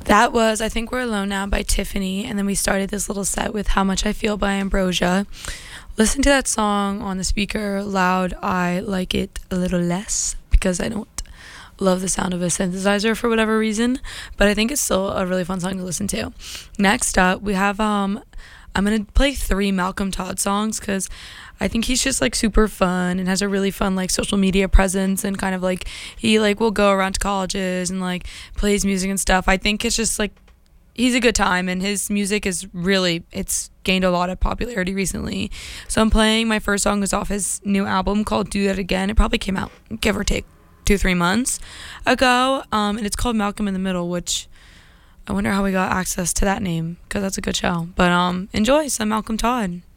That was I Think We're Alone Now by Tiffany, and then we started this little set with How Much I Feel by Ambrosia. Listen to that song on the speaker loud. I like it a little less because I don't love the sound of a synthesizer for whatever reason, but I think it's still a really fun song to listen to. Next up, we have I'm gonna play 3 Malcolm Todd songs because I think he's just like super fun and has a really fun like social media presence, and kind of like he like will go around to colleges and like plays music and stuff. I think it's just like he's a good time, and his music is really, it's gained a lot of popularity recently. So I'm playing, my first song is off his new album called Do That Again. It probably came out give or take 2-3 months ago, and it's called Malcolm in the Middle, which I wonder how we got access to that name because that's a good show. But enjoy some Malcolm Todd.